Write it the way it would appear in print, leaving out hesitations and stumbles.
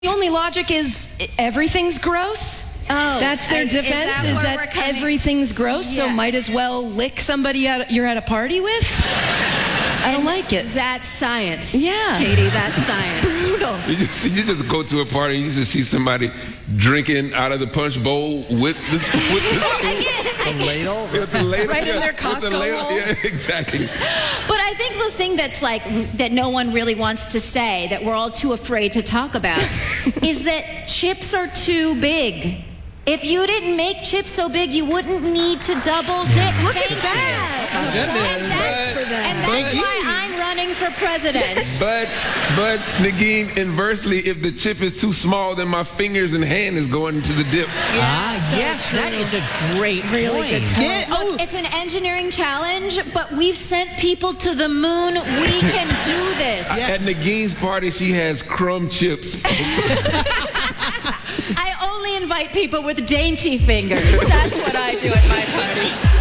The only logic is everything's gross. Oh, That's their defense, is that everything's gross, so might as well lick somebody you're at a party with? I don't like it. That's science. Yeah. Katie, that's science. Brutal. You just go to a party and you just see somebody drinking out of the punch bowl with The ladle? with the ladle. Right in their with the Costco ladle. bowl. Yeah, exactly. But I think the thing that's like, that no one really wants to say, that we're all too afraid to talk about, is that chips are too big. If you didn't make chips so big, you wouldn't need to double dip. Look Thank at that. And that's why I'm running for president. But Nagin, inversely, if the chip is too small, then my fingers and hand is going into the dip. Yes, that is a great Really good point. Look, it's an engineering challenge, but we've sent people to the moon. We can do this. At Nagin's party, she has crumb chips. I only invite people with dainty fingers. That's what I do at my parties.